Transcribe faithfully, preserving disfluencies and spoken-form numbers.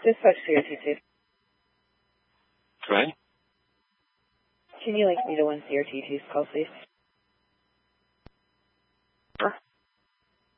Dispatch C R T two. Go ahead. Can you link me to one C R T two's call, please?